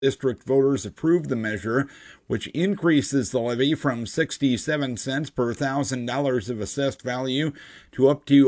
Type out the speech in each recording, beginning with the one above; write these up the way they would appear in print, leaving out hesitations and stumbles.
District voters approved the measure, which increases the levy from 67 cents per $1,000 of assessed value to up to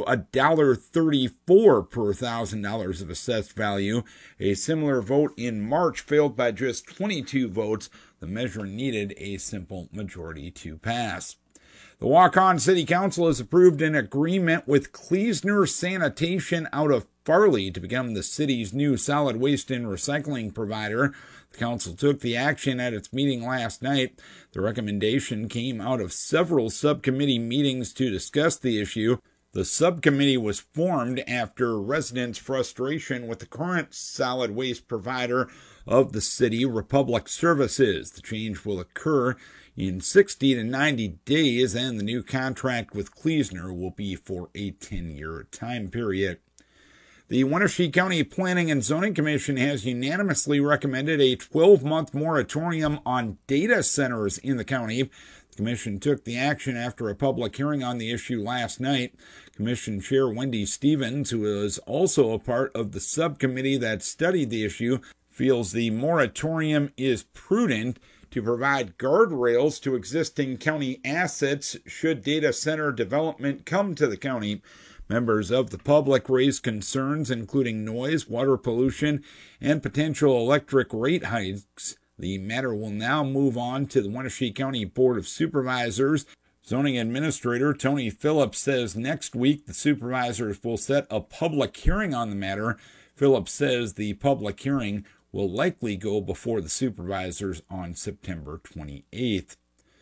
$1.34 per $1,000 of assessed value. A similar vote in March failed by just 22 votes. The measure needed a simple majority to pass. The Waukon City Council has approved an agreement with Kleesner Sanitation out of Farley to become the city's new solid waste and recycling provider. The council took the action at its meeting last night. The recommendation came out of several subcommittee meetings to discuss the issue. The subcommittee was formed after residents' frustration with the current solid waste provider of the city, Republic Services. The change will occur in 60 to 90 days, and the new contract with Kleesner will be for a 10-year time period. The Wenatchee County Planning and Zoning Commission has unanimously recommended a 12-month moratorium on data centers in the county. The commission took the action after a public hearing on the issue last night. Commission Chair Wendy Stevens, who is also a part of the subcommittee that studied the issue, feels the moratorium is prudent to provide guardrails to existing county assets should data center development come to the county. Members of the public raised concerns including noise, water pollution, and potential electric rate hikes. The matter will now move on to the Wenatchee County Board of Supervisors. Zoning Administrator Tony Phillips says next week the supervisors will set a public hearing on the matter. Phillips says the public hearing will likely go before the supervisors on September 28th.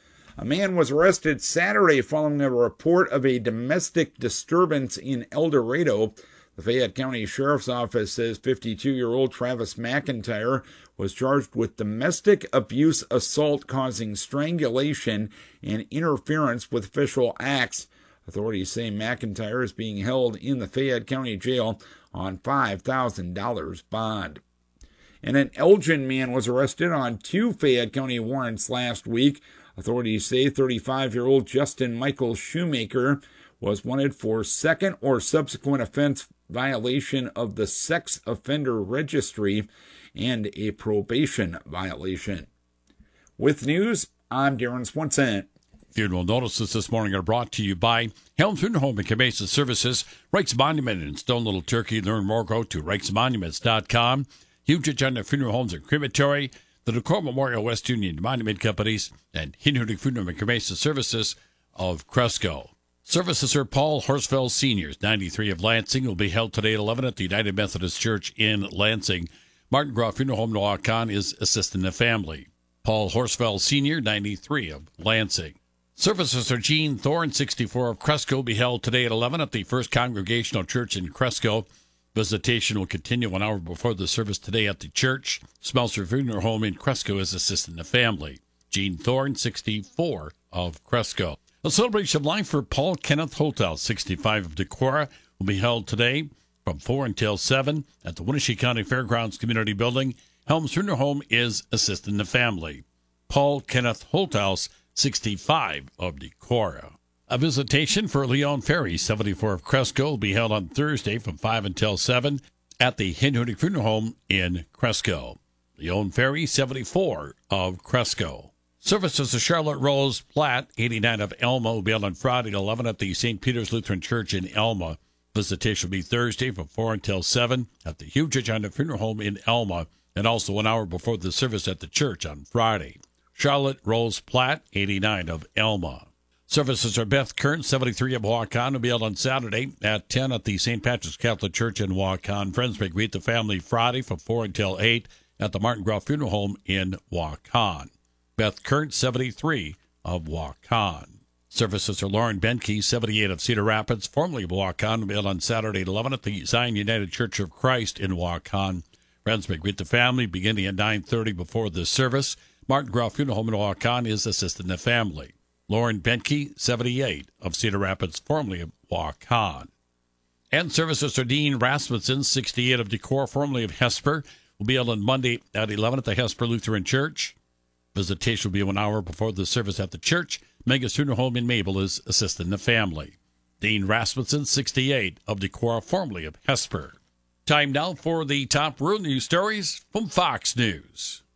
A man was arrested Saturday following a report of a domestic disturbance in El Dorado. The Fayette County Sheriff's Office says 52-year-old Travis McIntyre was charged with domestic abuse assault causing strangulation and interference with official acts. Authorities say McIntyre is being held in the Fayette County Jail on $5,000 bond. And an Elgin man was arrested on 2 Fayette County warrants last week. Authorities say 35-year-old Justin Michael Shoemaker was wanted for second or subsequent offense violation of the sex offender registry and a probation violation. With news, I'm Darren Swenson. Funeral notices this morning are brought to you by Helms Funeral Home and Cremation Services, Reich's Monument in Stone Little Turkey. Learn more, go to reichsmonuments.com. Huge Agenda Funeral Homes and Crematory, the Decor Memorial West Union Monument Companies, and Hinhudik Funeral and Cremation Services of Cresco. Services are Paul Horsfeld Sr., 93 of Lansing, will be held today at 11 at the United Methodist Church in Lansing. Martin Groff Funeral Home in Waukon is assisting the family. Paul Horsfeld Sr., 93 of Lansing. Services are Gene Thorne, 64 of Cresco, will be held today at 11 at the First Congregational Church in Cresco. Visitation will continue 1 hour before the service today at the church. Smelser Funeral Home in Cresco is assisting the family. Gene Thorne, 64 of Cresco. A celebration of life for Paul Kenneth Holthouse, 65 of Decorah, will be held today from 4 until 7 at the Wenatchee County Fairgrounds Community Building. Helms Funeral Home is assisting the family. Paul Kenneth Holthouse, 65 of Decorah. A visitation for Leon Ferry, 74 of Cresco, will be held on Thursday from 5 until 7 at the Hinhudik Funeral Home in Cresco. Leon Ferry, 74 of Cresco. Services of Charlotte Rose Platt, 89 of Elma, will be held on Friday at 11 at the St. Peter's Lutheran Church in Elma. Visitation will be Thursday from 4 until 7 at the Huge Agenda Funeral Home in Elma, and also 1 hour before the service at the church on Friday. Charlotte Rose Platt, 89 of Elma. Services are Beth Kern, 73 of Waukon, will be held on Saturday at 10 at the St. Patrick's Catholic Church in Waukon. Friends may greet the family Friday from 4 until 8 at the Martin Groff Funeral Home in Waukon. Beth Kern, 73 of Waukon. Services are Lauren Benke, 78 of Cedar Rapids, formerly of Waukon, will be held on Saturday at 11 at the Zion United Church of Christ in Waukon. Friends may greet the family beginning at 9:30 before the service. Martin Groff Funeral Home in Waukon is assisting the family. Lauren Benke, 78 of Cedar Rapids, formerly of Waukon. And services are Dean Rasmussen, 68 of Decorah, formerly of Hesper, will be held on Monday at 11 at the Hesper Lutheran Church. Visitation will be 1 hour before the service at the church. Mega's Funeral Home in Mabel is assisting the family. Dean Rasmussen, 68 of Decorah, formerly of Hesper. Time now for the top rural news stories from Fox News.